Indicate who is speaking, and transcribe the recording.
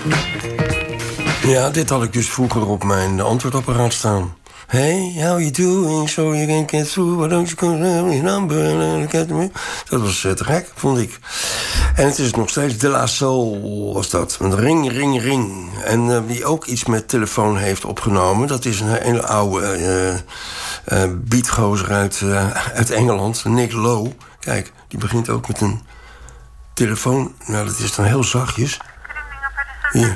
Speaker 1: Ja, dit had ik dus vroeger op mijn antwoordapparaat staan. Hey, how you doing? So you can get through, why don't you come your number? Dat was te gek, vond ik. En het is nog steeds De La Soul, was dat. Met ring, ring, ring. En wie ook iets met telefoon heeft opgenomen... dat is een hele oude beatgozer uit Engeland, Nick Lowe. Kijk, die begint ook met een telefoon. Nou, dat is dan heel zachtjes. Hier.